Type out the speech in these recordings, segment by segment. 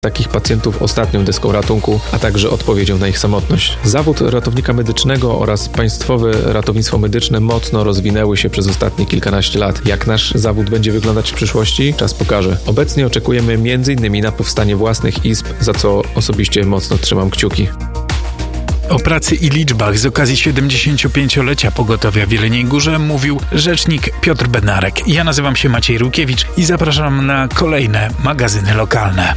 takich pacjentów ostatnią deską ratunku, a także odpowiedzią na ich samotność. Zawód ratownika medycznego oraz państwowe ratownictwo medyczne mocno rozwinęły się przez ostatnie kilkanaście lat. Jak nasz zawód będzie wyglądać w przyszłości? Czas pokaże. Obecnie oczekujemy m.in. na powstanie własnych izb, za co osobiście mocno trzymam kciuki. O pracy i liczbach z okazji 75-lecia pogotowia w Jeleniej Górze mówił rzecznik Piotr Bednarek. Ja nazywam się Maciej Rukiewicz i zapraszam na kolejne magazyny lokalne.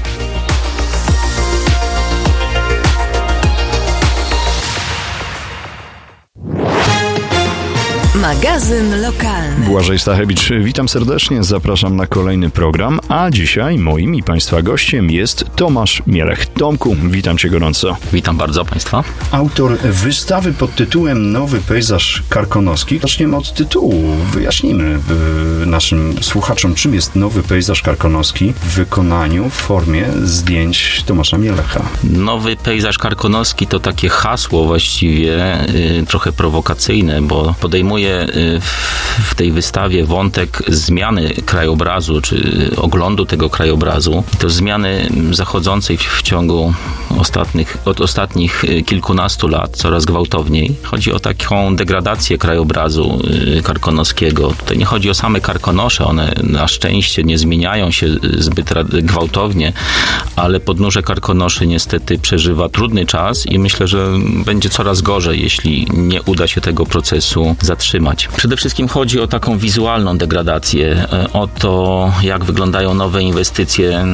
Magazyn lokalny. Błażej Stachewicz, witam serdecznie, zapraszam na kolejny program, a dzisiaj moim i Państwa gościem jest Tomasz Mielech. Tomku, witam Cię gorąco. Witam bardzo Państwa. Autor wystawy pod tytułem Nowy pejzaż karkonoski. Zaczniemy od tytułu. Wyjaśnijmy naszym słuchaczom, czym jest Nowy pejzaż karkonoski w wykonaniu, w formie zdjęć Tomasza Mielecha. Nowy pejzaż karkonoski to takie hasło właściwie trochę prowokacyjne, bo podejmuje w tej wystawie wątek zmiany krajobrazu, czy oglądu tego krajobrazu. To zmiany zachodzącej w ciągu ostatnich kilkunastu lat, coraz gwałtowniej. Chodzi o taką degradację krajobrazu karkonoskiego. Tutaj nie chodzi o same karkonosze, one na szczęście nie zmieniają się zbyt gwałtownie, ale podnóże karkonoszy niestety przeżywa trudny czas i myślę, że będzie coraz gorzej, jeśli nie uda się tego procesu zatrzymać. Przede wszystkim chodzi o taką wizualną degradację, o to, jak wyglądają nowe inwestycje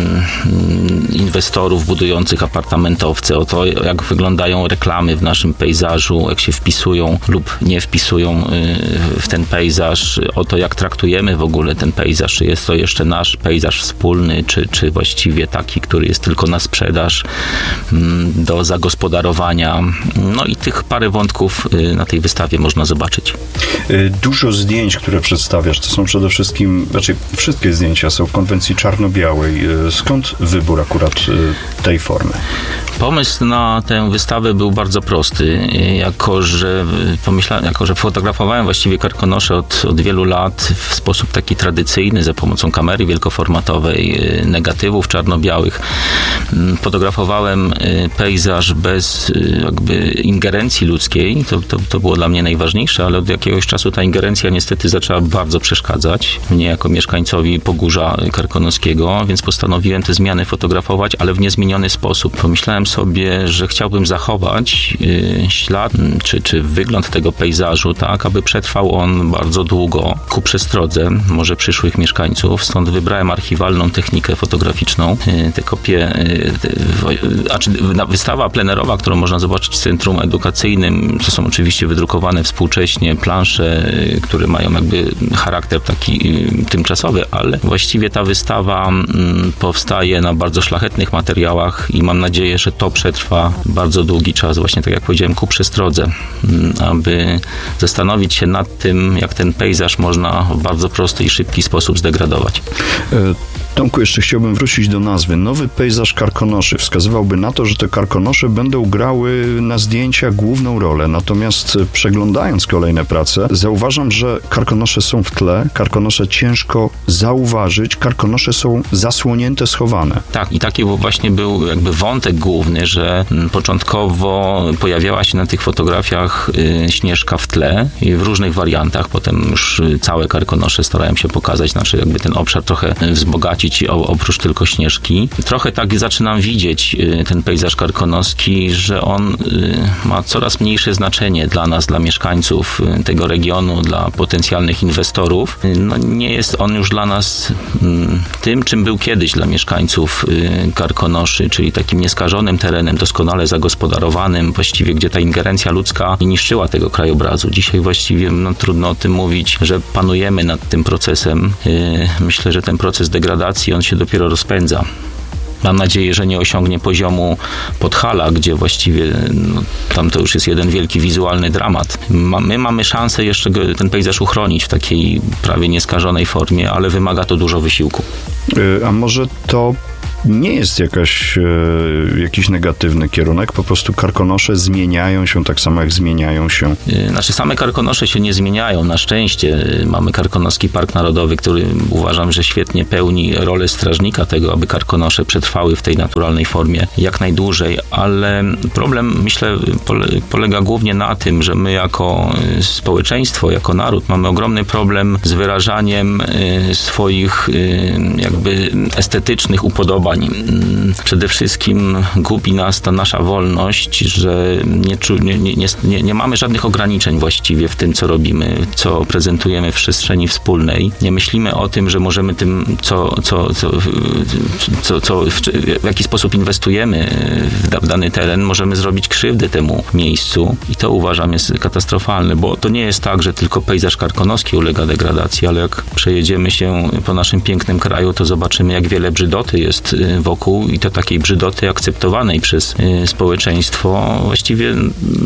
inwestorów budujących apartamentowce, o to, jak wyglądają reklamy w naszym pejzażu, jak się wpisują lub nie wpisują w ten pejzaż, o to, jak traktujemy w ogóle ten pejzaż, czy jest to jeszcze nasz pejzaż wspólny, czy właściwie taki, który jest tylko na sprzedaż, do zagospodarowania. No i tych parę wątków na tej wystawie można zobaczyć. Dużo zdjęć, które przedstawiasz, to są przede wszystkim, wszystkie zdjęcia są w konwencji czarno-białej. Skąd wybór akurat tej formy? Pomysł na tę wystawę był bardzo prosty, jako że fotografowałem właściwie karkonosze od wielu lat w sposób taki tradycyjny, za pomocą kamery wielkoformatowej, negatywów czarno-białych. Fotografowałem pejzaż bez jakby ingerencji ludzkiej, to było dla mnie najważniejsze, ale od jakiegoś czasu ta ingerencja niestety zaczęła bardzo przeszkadzać mnie jako mieszkańcowi Pogórza Karkonoskiego, więc postanowiłem te zmiany fotografować, ale w niezmieniony sposób. Pomyślałem sobie, że chciałbym zachować ślad czy wygląd tego pejzażu tak, aby przetrwał on bardzo długo ku przestrodze może przyszłych mieszkańców. Stąd wybrałem archiwalną technikę fotograficzną. Te kopie, wystawa plenerowa, którą można zobaczyć w Centrum Edukacyjnym, to są oczywiście wydrukowane współcześnie plansze, które mają jakby charakter taki tymczasowy, ale właściwie ta wystawa powstaje na bardzo szlachetnych materiałach i mam nadzieję, że to przetrwa bardzo długi czas, właśnie tak jak powiedziałem, ku przestrodze, aby zastanowić się nad tym, jak ten pejzaż można w bardzo prosty i szybki sposób zdegradować. Tomku, jeszcze chciałbym wrócić do nazwy. Nowy pejzaż karkonoszy wskazywałby na to, że te karkonosze będą grały na zdjęciach główną rolę. Natomiast przeglądając kolejne prace, zauważam, że karkonosze są w tle, karkonosze ciężko zauważyć, karkonosze są zasłonięte, schowane. Tak, i taki właśnie był jakby wątek główny, że początkowo pojawiała się na tych fotografiach śnieżka w tle i w różnych wariantach. Potem już całe karkonosze starałem się pokazać, znaczy jakby ten obszar trochę wzbogacić oprócz tylko śnieżki. Trochę tak zaczynam widzieć ten pejzaż karkonoski, że on ma coraz mniejsze znaczenie dla nas, dla mieszkańców tego regionu, dla potencjalnych inwestorów. No, nie jest on już dla nas tym, czym był kiedyś dla mieszkańców Karkonoszy, czyli takim nieskażonym terenem, doskonale zagospodarowanym, właściwie gdzie ta ingerencja ludzka nie niszczyła tego krajobrazu. Dzisiaj właściwie trudno o tym mówić, że panujemy nad tym procesem. Myślę, że ten proces degradacji, on się dopiero rozpędza. Mam nadzieję, że nie osiągnie poziomu Podhala, gdzie właściwie tam to już jest jeden wielki wizualny dramat. My mamy szansę jeszcze ten pejzaż uchronić w takiej prawie nieskażonej formie, ale wymaga to dużo wysiłku. A może to nie jest jakiś negatywny kierunek, po prostu karkonosze zmieniają się tak samo, jak zmieniają się. Same karkonosze się nie zmieniają. Na szczęście mamy Karkonoski Park Narodowy, który uważam, że świetnie pełni rolę strażnika tego, aby karkonosze przetrwały w tej naturalnej formie jak najdłużej, ale problem, myślę, polega głównie na tym, że my jako społeczeństwo, jako naród mamy ogromny problem z wyrażaniem swoich jakby estetycznych upodobań. Przede wszystkim gubi nas ta nasza wolność, że nie mamy żadnych ograniczeń właściwie w tym, co robimy, co prezentujemy w przestrzeni wspólnej. Nie myślimy o tym, że możemy tym, w jaki sposób inwestujemy w dany teren, możemy zrobić krzywdę temu miejscu i to uważam jest katastrofalne, bo to nie jest tak, że tylko pejzaż karkonoski ulega degradacji, ale jak przejedziemy się po naszym pięknym kraju, to zobaczymy, jak wiele brzydoty jest wokół i to takiej brzydoty akceptowanej przez społeczeństwo, właściwie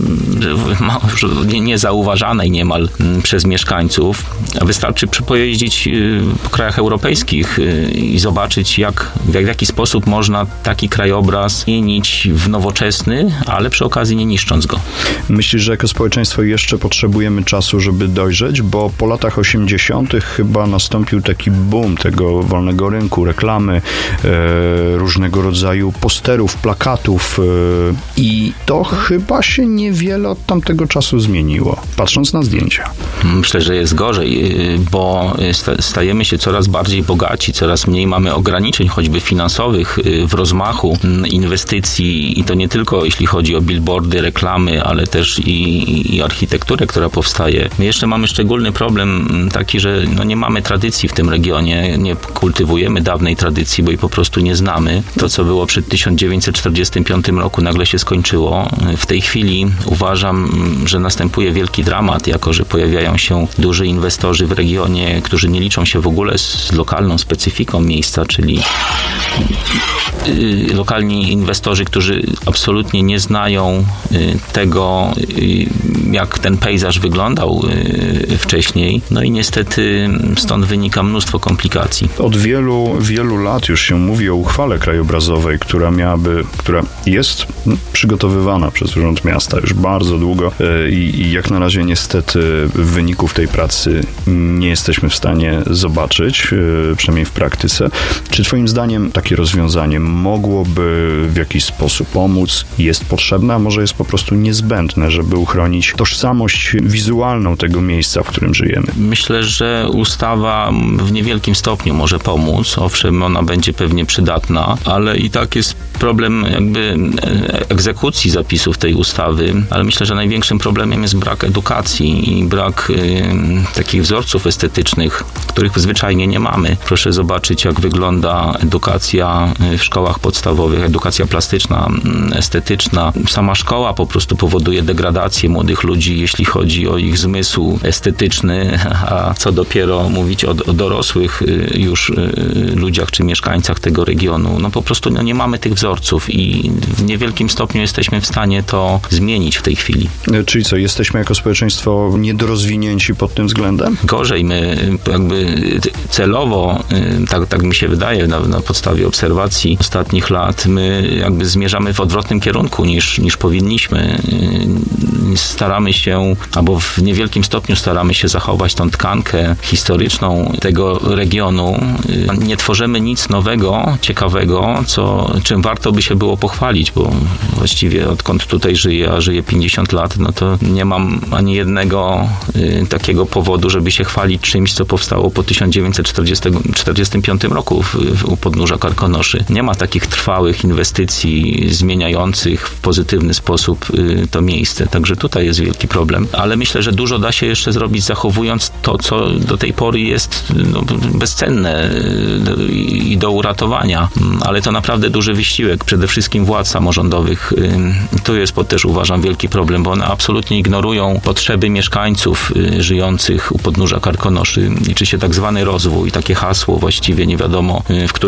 niezauważanej niemal przez mieszkańców. Wystarczy pojeździć po krajach europejskich i zobaczyć, w jaki sposób można taki krajobraz zmienić w nowoczesny, ale przy okazji nie niszcząc go. Myślisz, że jako społeczeństwo jeszcze potrzebujemy czasu, żeby dojrzeć? Bo po latach 80. chyba nastąpił taki boom tego wolnego rynku, reklamy, różnego rodzaju posterów, plakatów i to chyba się niewiele od tamtego czasu zmieniło, patrząc na zdjęcia. Myślę, że jest gorzej, bo stajemy się coraz bardziej bogaci, coraz mniej mamy ograniczeń, choćby finansowych, w rozmachu inwestycji i to nie tylko jeśli chodzi o billboardy, reklamy, ale też i architekturę, która powstaje. My jeszcze mamy szczególny problem taki, że nie mamy tradycji w tym regionie, nie kultywujemy dawnej tradycji, bo jej po prostu nie znamy. To, co było przed 1945 roku, nagle się skończyło. W tej chwili uważam, że następuje wielki dramat, jako że pojawiają się duży inwestorzy w regionie, którzy nie liczą się w ogóle z lokalną specyfiką miejsca, czyli lokalni inwestorzy, którzy absolutnie nie znają tego, jak ten pejzaż wyglądał wcześniej. No i niestety stąd wynika mnóstwo komplikacji. Od wielu lat już się mówi o uchwale krajobrazowej, która jest przygotowywana przez Urząd Miasta już bardzo długo i jak na razie niestety wyników tej pracy nie jesteśmy w stanie zobaczyć, przynajmniej w praktyce. Czy twoim zdaniem takie rozwiązanie mogłoby w jakiś sposób pomóc? Jest potrzebne, a może jest po prostu niezbędne, żeby uchronić tożsamość wizualną tego miejsca, w którym żyjemy? Myślę, że ustawa w niewielkim stopniu może pomóc. Owszem, ona będzie pewnie przydatna, ale i tak jest problem jakby egzekucji zapisów tej ustawy, ale myślę, że największym problemem jest brak edukacji i brak takich wzorców estetycznych, których zwyczajnie nie mamy. Proszę zobaczyć, jak wygląda edukacja w szkołach podstawowych, edukacja plastyczna, estetyczna. Sama szkoła po prostu powoduje degradację młodych ludzi, jeśli chodzi o ich zmysł estetyczny, a co dopiero mówić o dorosłych już ludziach czy mieszkańcach tego regionu. Po prostu nie mamy tych wzorców i w niewielkim stopniu jesteśmy w stanie to zmienić w tej chwili. Czyli co, jesteśmy jako społeczeństwo niedorozwinięci pod tym względem? Gorzej, my jakby celowo, tak mi się wydaje na podstawie obserwacji ostatnich lat, my jakby zmierzamy w odwrotnym kierunku niż powinniśmy. Staramy się, albo w niewielkim stopniu staramy się zachować tą tkankę historyczną tego regionu. Nie tworzymy nic nowego, ciekawego, czym warto by się było pochwalić, bo właściwie odkąd tutaj żyję, a żyję 50 lat, to nie mam ani jednego takiego powodu, żeby się chwalić czymś, co powstało po 1945 roku u podnóża Karkonoszy. Nie ma takich trwałych inwestycji zmieniających w pozytywny sposób to miejsce. Także tutaj jest wielki problem. Ale myślę, że dużo da się jeszcze zrobić, zachowując to, co do tej pory jest bezcenne i do uratowania. Ale to naprawdę duży wysiłek, przede wszystkim władz samorządowych. Tu jest też, uważam, wielki problem, bo one absolutnie ignorują potrzeby mieszkańców żyjących u podnóża Karkonoszy. Liczy się tak zwany rozwój, takie hasło właściwie nie wiadomo, w którym kierunku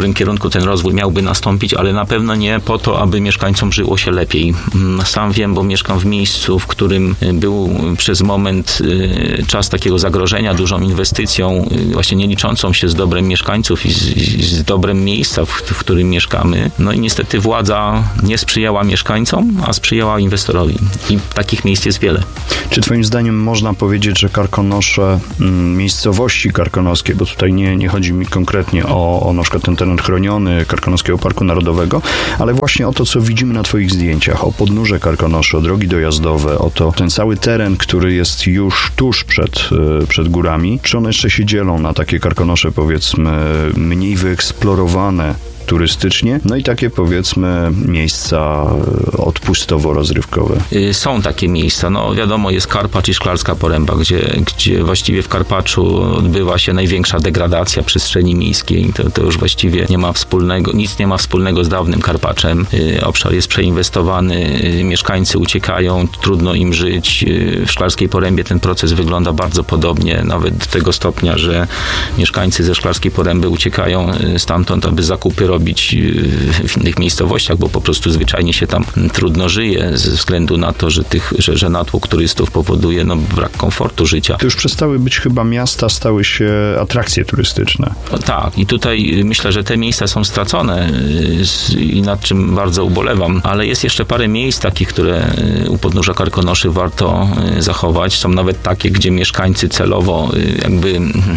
ten rozwój miałby nastąpić, ale na pewno nie po to, aby mieszkańcom żyło się lepiej. Sam wiem, bo mieszkam w miejscu, w którym był przez moment czas takiego zagrożenia dużą inwestycją, właśnie nie liczącą się z dobrem mieszkańców i z dobrem miejsca, w którym mieszkamy. No i niestety władza nie sprzyjała mieszkańcom, a sprzyjała inwestorowi. I takich miejsc jest wiele. Czy twoim zdaniem można powiedzieć, że Karkonosze, miejscowości karkonoskie, bo tutaj nie chodzi mi konkretnie o na przykład ten teren chroniony Karkonoskiego Parku Narodowego, ale właśnie o to, co widzimy na twoich zdjęciach, o podnóże Karkonoszy, o drogi dojazdowe, o to ten cały teren, który jest już tuż przed górami, czy one jeszcze się dzielą na takie Karkonosze, powiedzmy, mniej wyeksplorowane turystycznie, no i takie, powiedzmy, miejsca odpustowo-rozrywkowe. Są takie miejsca. No wiadomo, jest Karpacz i Szklarska Poręba, gdzie właściwie w Karpaczu odbywa się największa degradacja przestrzeni miejskiej. To już właściwie nic nie ma wspólnego z dawnym Karpaczem. Obszar jest przeinwestowany, mieszkańcy uciekają, trudno im żyć. W Szklarskiej Porębie ten proces wygląda bardzo podobnie, nawet do tego stopnia, że mieszkańcy ze Szklarskiej Poręby uciekają stamtąd, aby zakupy robić w innych miejscowościach, bo po prostu zwyczajnie się tam trudno żyje ze względu na to, że natłok turystów powoduje brak komfortu życia. To już przestały być chyba miasta, stały się atrakcje turystyczne. No tak, i tutaj myślę, że te miejsca są stracone i nad czym bardzo ubolewam, ale jest jeszcze parę miejsc takich, które u podnóża Karkonoszy warto zachować. Są nawet takie, gdzie mieszkańcy celowo jakby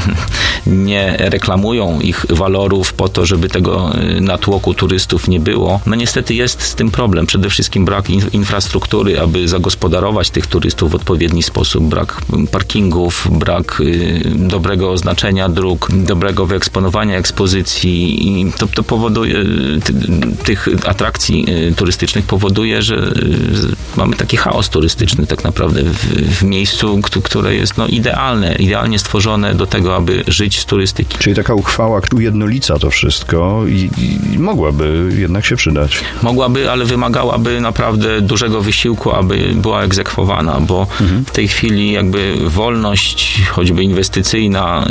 nie reklamują ich walorów po to, żeby tego natłoku turystów nie było. No niestety jest z tym problem. Przede wszystkim brak infrastruktury, aby zagospodarować tych turystów w odpowiedni sposób. Brak parkingów, brak dobrego oznaczenia dróg, dobrego wyeksponowania ekspozycji i to powoduje, tych atrakcji turystycznych powoduje, że mamy taki chaos turystyczny tak naprawdę w miejscu, które jest idealnie stworzone do tego, aby żyć z turystyki. Czyli taka uchwała ujednolica to wszystko i mogłaby jednak się przydać. Mogłaby, ale wymagałaby naprawdę dużego wysiłku, aby była egzekwowana, bo w tej chwili jakby wolność, choćby inwestycyjna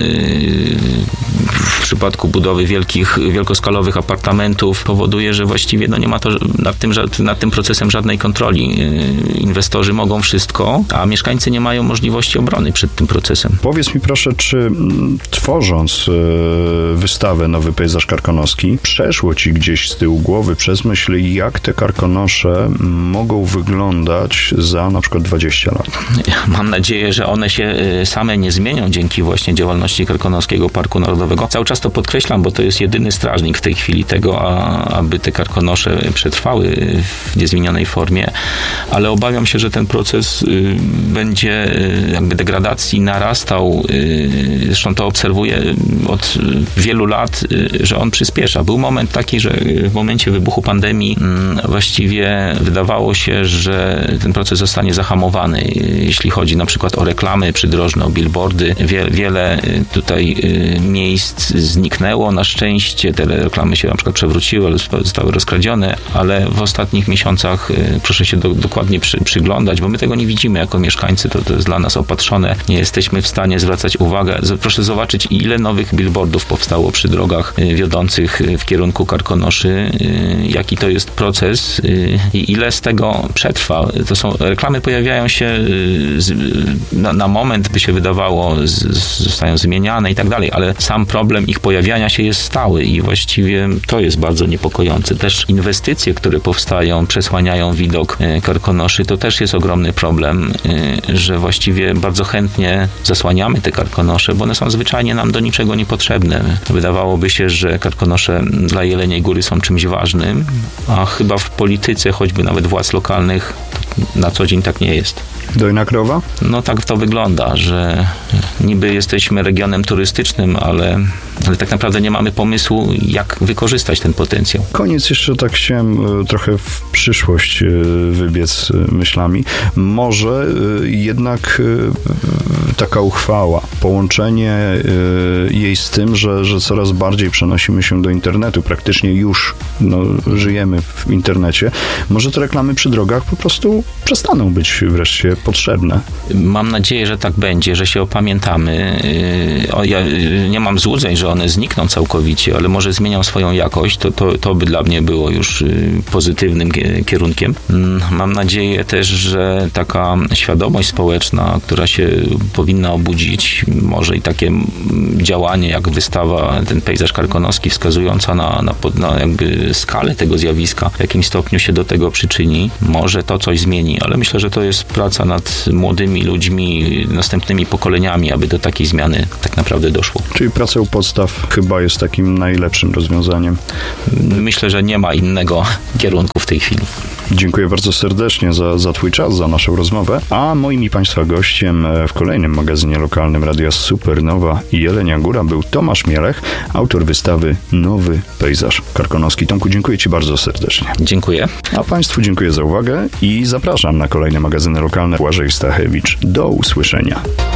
w przypadku budowy wielkoskalowych apartamentów powoduje, że właściwie nie ma to nad tym procesem żadnej kontroli. Inwestorzy mogą wszystko, a mieszkańcy nie mają możliwości obrony przed tym procesem. Powiedz mi proszę, czy tworząc wystawę Nowy Pejzaż Karkonoski, przeszło ci gdzieś z tyłu głowy przez myśl, jak te Karkonosze mogą wyglądać za na przykład 20 lat? Mam nadzieję, że one się same nie zmienią dzięki właśnie działalności Karkonoskiego Parku Narodowego. Cały czas to podkreślam, bo to jest jedyny strażnik w tej chwili tego, aby te Karkonosze przetrwały w niezmienionej formie, ale obawiam się, że ten proces będzie jakby degradacji narastał. Zresztą to obserwuję od wielu lat, że on przyspiesza. Był moment taki, że w momencie wybuchu pandemii właściwie wydawało się, że ten proces zostanie zahamowany. Jeśli chodzi na przykład o reklamy przydrożne, o billboardy, wiele tutaj miejsc zniknęło. Na szczęście te reklamy się na przykład przewróciły, zostały rozkradzione, ale w ostatnich miesiącach proszę się dokładnie przyglądać, bo my tego nie widzimy jako mieszkańcy, to jest dla nas opatrzone. Nie jesteśmy w stanie zwracać uwagę. Proszę zobaczyć, ile nowych billboardów powstało przy drogach wiodących w kierunku Karkonoszy, jaki to jest proces i ile z tego przetrwa. To są reklamy, pojawiają się na moment, by się wydawało, zostają zmieniane i tak dalej, ale sam problem ich pojawiania się jest stały i właściwie to jest bardzo niepokojące. Też inwestycje, które powstają, przesłaniają widok Karkonoszy, to też jest ogromny problem, że właściwie bardzo chętnie zasłaniamy te Karkonosze, bo one są zwyczajnie nam do niczego niepotrzebne. Wydawałoby się, że Karkonosze dla Jeleniej Góry są czymś ważnym, a chyba w polityce, choćby nawet władz lokalnych, na co dzień tak nie jest. Dojna krowa? No tak to wygląda, że niby jesteśmy regionem turystycznym, ale tak naprawdę nie mamy pomysłu, jak wykorzystać ten potencjał. Koniec jeszcze tak chciałem trochę w przyszłość wybiec myślami. Może jednak taka uchwała, połączenie jej z tym, że coraz bardziej przenosimy się do internetu, praktycznie już żyjemy w internecie, może te reklamy przy drogach po prostu przestaną być wreszcie potrzebne. Mam nadzieję, że tak będzie, że się opamiętamy. Ja nie mam złudzeń, że one znikną całkowicie, ale może zmienią swoją jakość, to by dla mnie było już pozytywnym kierunkiem. Mam nadzieję też, że taka świadomość społeczna, która się powinna obudzić, może i takie działanie jak wystawa, ten pejzaż karkonoski wskazująca na jakby skalę tego zjawiska, w jakim stopniu się do tego przyczyni, może to coś zmieni, ale myślę, że to jest praca nad młodymi ludźmi, następnymi pokoleniami, aby do takiej zmiany tak naprawdę doszło. Czyli praca u podstaw chyba jest takim najlepszym rozwiązaniem. Myślę, że nie ma innego kierunku w tej chwili. Dziękuję bardzo serdecznie za Twój czas, za naszą rozmowę. A moim i Państwa gościem w kolejnym magazynie lokalnym Radia Supernowa i Jelenia Góra był Tomasz Mielech, autor wystawy Nowy pejzaż karkonoski. Tomku, dziękuję Ci bardzo serdecznie. Dziękuję. A Państwu dziękuję za uwagę i zapraszam na kolejne magazyny lokalne. Błażej Stachewicz. Do usłyszenia.